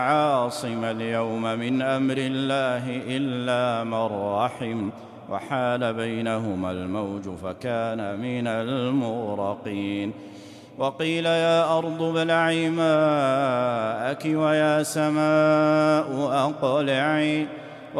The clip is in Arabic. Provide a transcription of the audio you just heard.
عاصم اليوم من أمر الله إلا من رحم، وحال بينهما الموج فكان من المغرقين. وقيل يا أرض ابلعي ماءك ويا سماء أقلعي